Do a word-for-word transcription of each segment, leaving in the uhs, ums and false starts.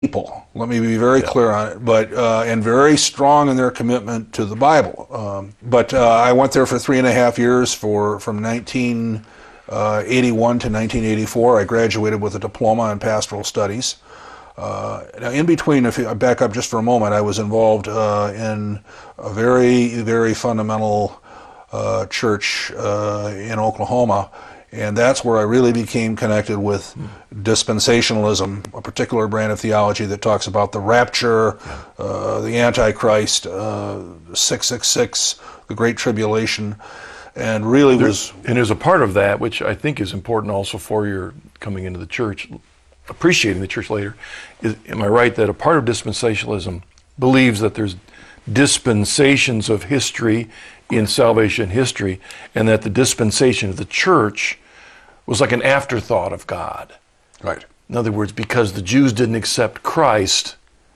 people. Let me be very Yeah. clear on it, but uh, and very strong in their commitment to the Bible. Um, but uh, I went there for three and a half years, for from nineteen eighty-one to nineteen eighty-four. I graduated with a diploma in pastoral studies. Uh, now, in between, if I back up just for a moment, I was involved uh, in a very, very fundamental uh, church uh, in Oklahoma, and that's where I really became connected with dispensationalism, a particular brand of theology that talks about the rapture, uh, the Antichrist, uh, six six six, the Great Tribulation, and really was... And there's a part of that, which I think is important also for your coming into the church, appreciating the church later, is, am I right that a part of dispensationalism believes that there's dispensations of history in salvation history, and that the dispensation of the church was like an afterthought of God? Right. In other words, because the Jews didn't accept Christ,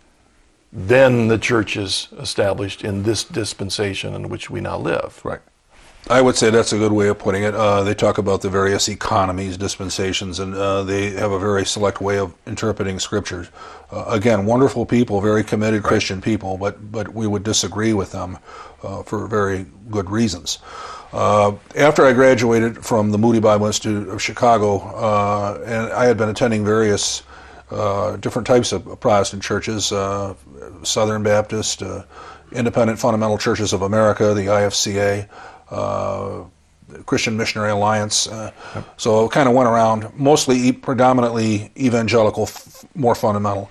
then the church is established in this dispensation in which we now live. Right. I would say that's a good way of putting it. Uh, they talk about the various economies, dispensations, and uh, they have a very select way of interpreting scriptures. Uh, again, wonderful people, very committed Right. Christian people, but but we would disagree with them uh, for very good reasons. Uh, after I graduated from the Moody Bible Institute of Chicago, uh, and I had been attending various uh, different types of Protestant churches, uh, Southern Baptist, uh, Independent Fundamental Churches of America, the I F C A, uh, Christian Missionary Alliance. Uh, yep. So it kind of went around, mostly predominantly evangelical, f- more fundamental.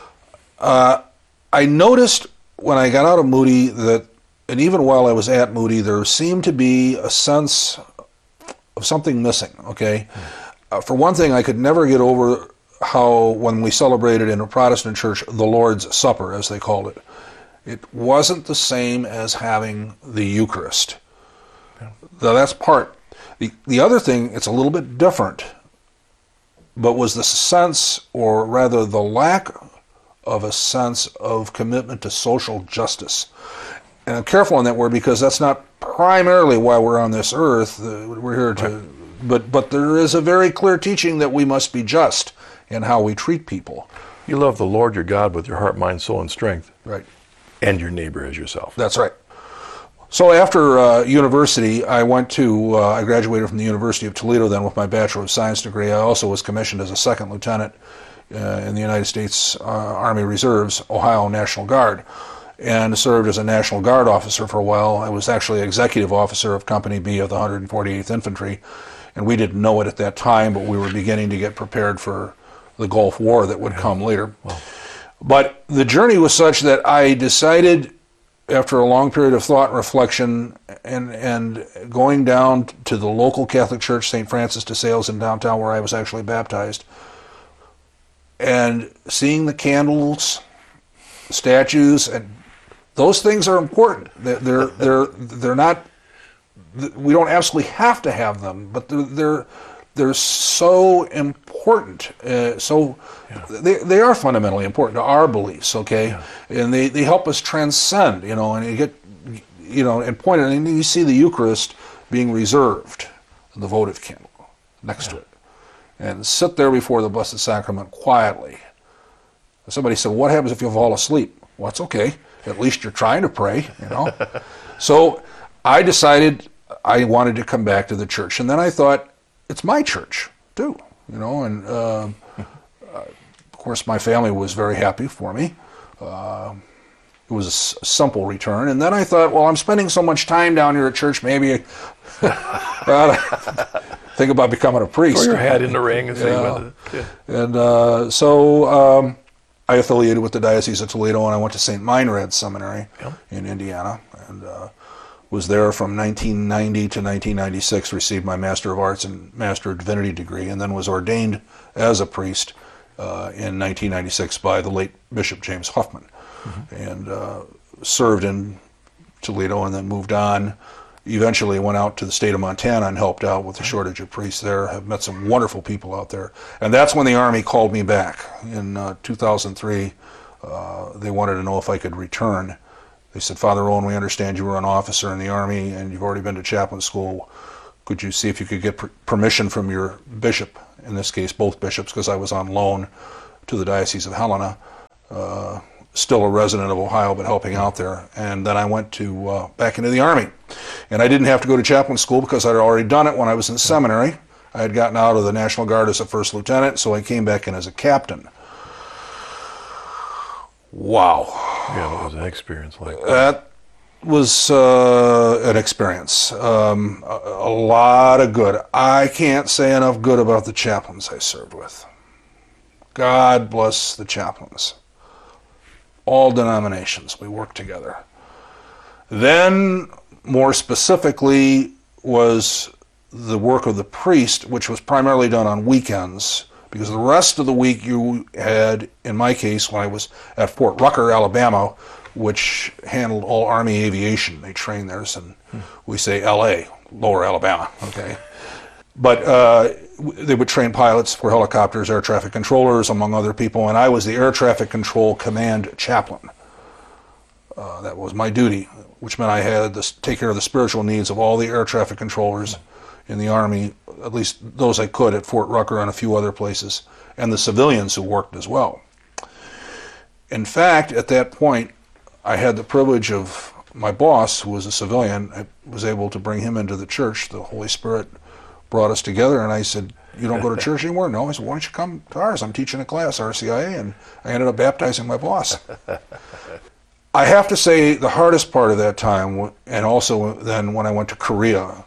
Uh, I noticed when I got out of Moody that, and even while I was at Moody, there seemed to be a sense of something missing, okay? Mm. Uh, for one thing, I could never get over how when we celebrated in a Protestant church the Lord's Supper, as they called it, it wasn't the same as having the Eucharist. Now, that's part. The, the other thing, it's a little bit different, but was the sense, or rather the lack of a sense of commitment to social justice. And I'm careful on that word because that's not primarily why we're on this earth. Uh, we're here to, right. but but there is a very clear teaching that we must be just in how we treat people. You love the Lord your God with your heart, mind, soul, and strength. Right. And your neighbor as yourself. That's right. So after uh, university, I went to, uh, I graduated from the University of Toledo then with my Bachelor of Science degree. I also was commissioned as a second lieutenant uh, in the United States uh, Army Reserves, Ohio National Guard, and served as a National Guard officer for a while. I was actually executive officer of Company B of the one hundred forty-eighth Infantry, and we didn't know it at that time, but we were beginning to get prepared for the Gulf War that would yeah. come later. Well. But the journey was such that I decided, after a long period of thought and reflection, and and going down to the local Catholic church, Saint Francis de Sales in downtown, where I was actually baptized, and seeing the candles, statues, and those things are important. They're they're they're, they're not. We don't absolutely have to have them, but they're they're, they're so important. Uh, so yeah. they they are fundamentally important to our beliefs. Okay, yeah. and they, they help us transcend. You know, and you get you know and point it, and you see the Eucharist being reserved, the votive candle next yeah. to it, and sit there before the Blessed Sacrament quietly. Somebody said, "What happens if you fall asleep?" Well, it's okay. At least you're trying to pray, you know. So I decided I wanted to come back to the church, and then I thought, it's my church too, you know. And uh, uh, of course, my family was very happy for me. Uh, it was a s- simple return, and then I thought, well, I'm spending so much time down here at church, maybe I think about becoming a priest. Throw your hat in the ring and see yeah. whether. Yeah. And uh, so. Um, I affiliated with the Diocese of Toledo, and I went to Saint Meinrad Seminary yep. in Indiana, and uh, was there from nineteen ninety to nineteen ninety-six, received my Master of Arts and Master of Divinity degree, and then was ordained as a priest uh, in nineteen ninety-six by the late Bishop James Huffman, mm-hmm. and uh, served in Toledo and then moved on. Eventually went out to the state of Montana and helped out with the shortage of priests there. Have met some wonderful people out there. And that's when the Army called me back. In uh, two thousand three, uh, they wanted to know if I could return. They said, Father Owen, we understand you were an officer in the Army and you've already been to chaplain school. Could you see if you could get per- permission from your bishop, in this case both bishops, because I was on loan to the Diocese of Helena, uh, still a resident of Ohio, but helping out there. And then I went to uh, back into the Army. And I didn't have to go to chaplain school because I'd already done it when I was in seminary. I had gotten out of the National Guard as a first lieutenant, so I came back in as a captain. Wow. Yeah, what was that experience like? That was uh, an experience. Um, a, a lot of good. I can't say enough good about the chaplains I served with. God bless the chaplains. All denominations, we worked together. Then, more specifically, was the work of the priest, which was primarily done on weekends, because the rest of the week you had, in my case, when I was at Fort Rucker, Alabama, which handled all Army aviation. They trained there, and we say L A, Lower Alabama, okay? But uh, they would train pilots for helicopters, air traffic controllers, among other people, and I was the Air Traffic Control Command Chaplain. Uh, that was my duty, which meant I had to take care of the spiritual needs of all the air traffic controllers in the Army, at least those I could at Fort Rucker and a few other places, and the civilians who worked as well. In fact, at that point, I had the privilege of my boss, who was a civilian. I was able to bring him into the church. The Holy Spirit brought us together, and I said, "You don't go to church anymore?" "No." I said, "Why don't you come to ours? I'm teaching a class, R C I A," and I ended up baptizing my boss. I have to say the hardest part of that time, and also then when I went to Korea,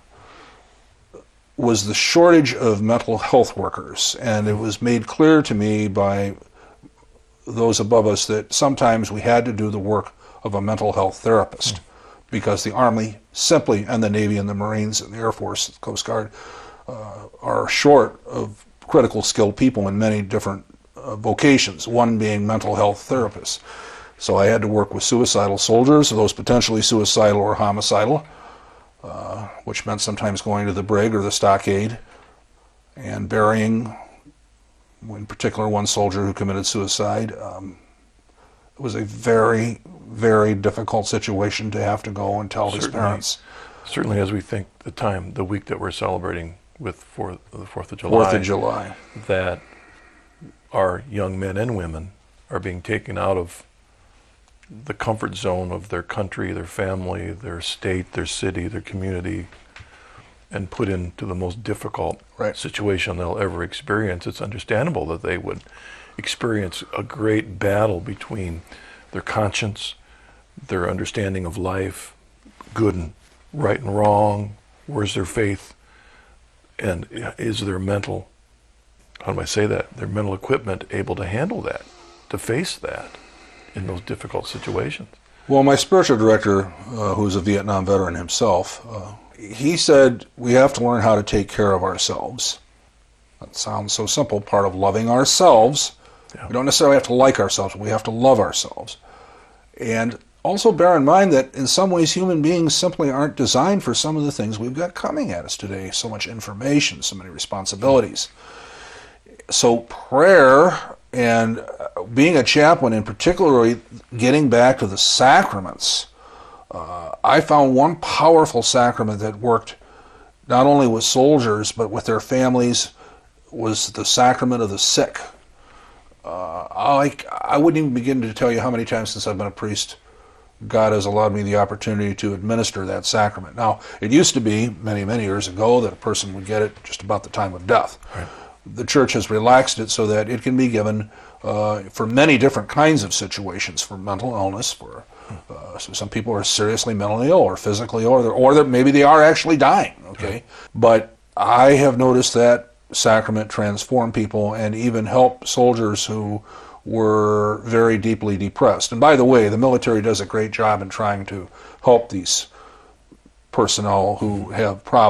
was the shortage of mental health workers. And it was made clear to me by those above us that sometimes we had to do the work of a mental health therapist, because the Army simply, and the Navy and the Marines and the Air Force, the Coast Guard, uh, are short of critical skilled people in many different uh, vocations, one being mental health therapists. So I had to work with suicidal soldiers, those potentially suicidal or homicidal, uh, which meant sometimes going to the brig or the stockade and burying, in particular, one soldier who committed suicide. Um, it was a very, very difficult situation to have to go and tell his parents. Certainly, as we think the time, the week that we're celebrating with fourth, the Fourth of July, Fourth of July, that our young men and women are being taken out of the comfort zone of their country, their family, their state, their city, their community, and put into the most difficult right. situation they'll ever experience. It's understandable that they would experience a great battle between their conscience, their understanding of life, good and right and wrong, where's their faith, and is their mental, how do I say that, their mental equipment able to handle that, to face that in those difficult situations. Well, my spiritual director, uh, who's a Vietnam veteran himself, uh, he said we have to learn how to take care of ourselves. That sounds so simple, part of loving ourselves. Yeah. We don't necessarily have to like ourselves, but we have to love ourselves. And also bear in mind that in some ways human beings simply aren't designed for some of the things we've got coming at us today. So much information, so many responsibilities. So prayer and being a chaplain, and particularly getting back to the sacraments, uh, I found one powerful sacrament that worked not only with soldiers but with their families, was the sacrament of the sick. Uh, I, I wouldn't even begin to tell you how many times since I've been a priest God has allowed me the opportunity to administer that sacrament. Now, it used to be many, many years ago that a person would get it just about the time of death. Right. The church has relaxed it so that it can be given uh, for many different kinds of situations, for mental illness, for uh, so some people are seriously mentally ill or physically ill, or, they're, or they're, maybe they are actually dying, okay? Right. But I have noticed that sacrament transform people and even help soldiers who were very deeply depressed. And by the way, the military does a great job in trying to help these personnel who have problems.